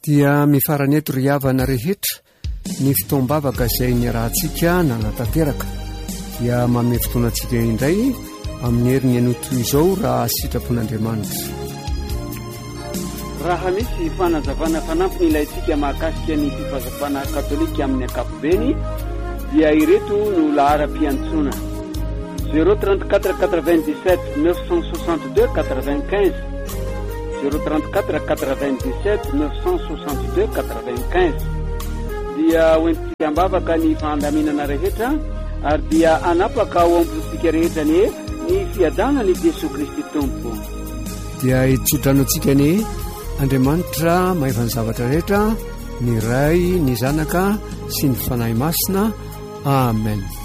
dia mifarany eto ry havana rehetra ny fotoam-bavaka izay niarahantsika nanatanteraka dia manome fotoanantsika indray amin'ny herin'ny anoto izao raha sitrapon'Andriamanitra. Raha misy fanazavana fanampiny ilayntsika mahakasika ny fifazafana katolika amin'ny ankapobeny dia ireto no lahara-piantsona 034 97 962 95 034 97 962 95 dia hoentintsika ambavaka ny fandaminana rehetra ary dia anapaka ao ambontsika rehetra ny fiadanany Jesosy Kristy Tompo. Dia itsotrantsika ny Andriamanitra mahavany zavatra rehetra, ny Ray, ny Zanaka sy ny Fanahy Masina. Amen.